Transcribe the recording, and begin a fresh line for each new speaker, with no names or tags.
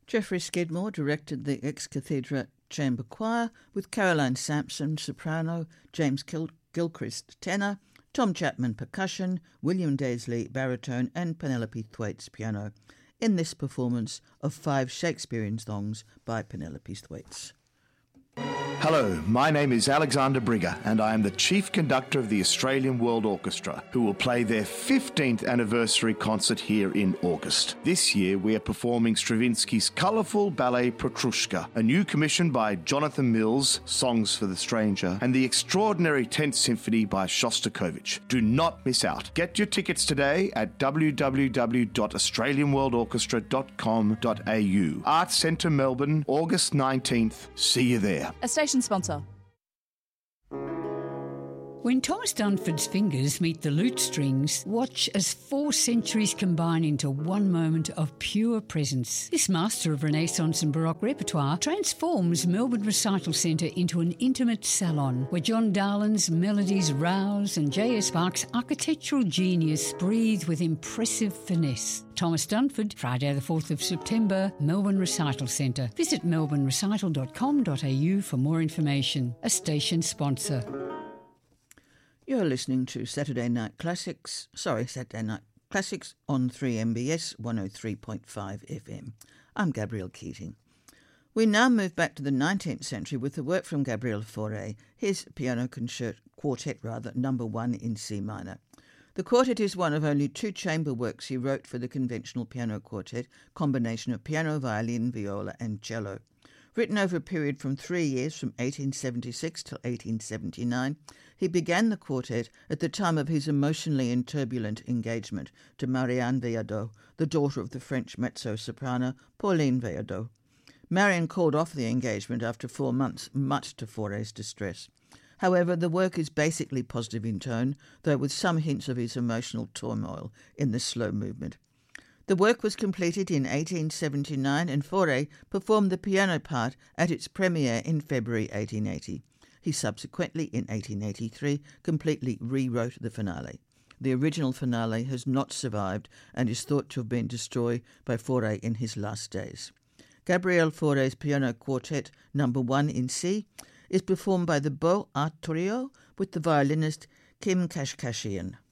Geoffrey Skidmore directed the Ex Cathedra Chamber Choir with Caroline Sampson, soprano, James Gilchrist, tenor, Tom Chapman, percussion, William Daisley, baritone, and Penelope Thwaites, piano, in this performance of 5 Shakespearean songs by Penelope Thwaites.
Hello, my name is Alexander Brigger and I am the Chief Conductor of the Australian World Orchestra, who will play their 15th anniversary concert here in August. This year we are performing Stravinsky's colourful ballet Petrushka, a new commission by Jonathan Mills, Songs for the Stranger, and the extraordinary 10th Symphony by Shostakovich. Do not miss out. Get your tickets today at www.australianworldorchestra.com.au. Arts Centre Melbourne, August 19th. See you there.
A station sponsor.
When Thomas Dunford's fingers meet the lute strings, watch as 4 centuries combine into one moment of pure presence. This master of Renaissance and Baroque repertoire transforms Melbourne Recital Centre into an intimate salon where John Darlin's melodies rouse and J.S. Bach's architectural genius breathe with impressive finesse. Thomas Dunford, Friday the 4th of September, Melbourne Recital Centre. Visit melbournerecital.com.au for more information. A station sponsor.
You're listening to Saturday Night Classics on 3MBS 103.5 FM. I'm Gabrielle Keating. We now move back to the 19th century with the work from Gabriel Fauré, his piano quartet, number 1 in C minor. The quartet is one of only 2 chamber works he wrote for the conventional piano quartet, combination of piano, violin, viola and cello. Written over a period from 3 years, from 1876 till 1879, he began the quartet at the time of his emotionally and turbulent engagement to Marianne Viardot, the daughter of the French mezzo-soprano Pauline Viardot. Marianne called off the engagement after 4 months, much to Fauré's distress. However, the work is basically positive in tone, though with some hints of his emotional turmoil in the slow movement. The work was completed in 1879 and Fauré performed the piano part at its premiere in February 1880. He subsequently, in 1883, completely rewrote the finale. The original finale has not survived and is thought to have been destroyed by Fauré in his last days. Gabriel Fauré's Piano Quartet number 1 in C is performed by the Beaux Arts Trio with the violinist Kim Kashkashian.